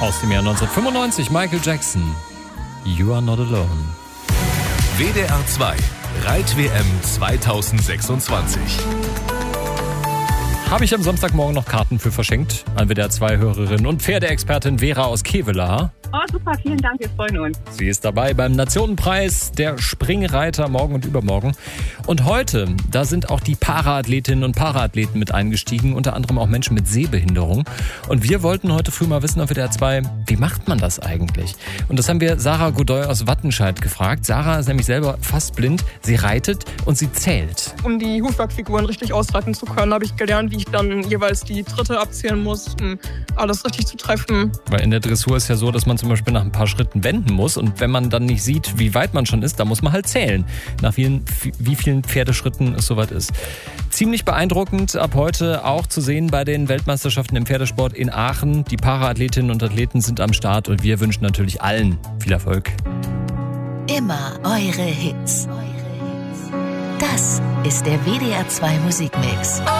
Aus dem Jahr 1995, Michael Jackson. You are not alone. WDR 2, Reit-WM 2026. Habe ich am Samstagmorgen noch Karten für verschenkt an WDR 2-Hörerin und Pferdeexpertin Vera aus Kevelaer. Oh, super, vielen Dank, wir freuen uns. Sie ist dabei beim Nationenpreis der Springreiter morgen und übermorgen. Und heute, da sind auch die Paraathletinnen und Paraathleten mit eingestiegen, unter anderem auch Menschen mit Sehbehinderung. Und wir wollten heute früh mal wissen auf WDR 2, wie macht man das eigentlich? Und das haben wir Sarah Godoy aus Wattenscheid gefragt. Sarah ist nämlich selber fast blind, sie reitet und sie zählt. Um die Hufwerkfiguren richtig ausreiten zu können, habe ich gelernt, wie ich dann jeweils die Tritte abzählen muss, um alles richtig zu treffen. Weil in der Dressur ist ja so, dass man zum Beispiel nach ein paar Schritten wenden muss und wenn man dann nicht sieht, wie weit man schon ist, dann muss man halt zählen, nach wie vielen Pferdeschritten es soweit ist. Ziemlich beeindruckend, ab heute auch zu sehen bei den Weltmeisterschaften im Pferdesport in Aachen. Die Paraathletinnen und Athleten sind am Start und wir wünschen natürlich allen viel Erfolg. Immer eure Hits. Das ist der WDR 2 Musikmix.